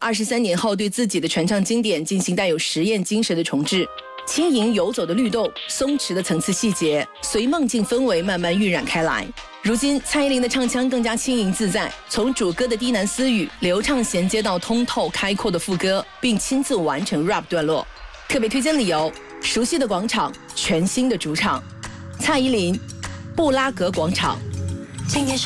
23年后对自己的传唱经典进行带有实验精神的重置。轻盈游走的律动，松弛的层次细节，随梦境氛围慢慢晕染开来。如今，蔡依林的唱腔更加轻盈自在，从主歌的低喃私语流畅衔接到通透开阔的副歌，并亲自完成 rap 段落。特别推荐理由：熟悉的广场，全新的主场。蔡依林，布拉格广场。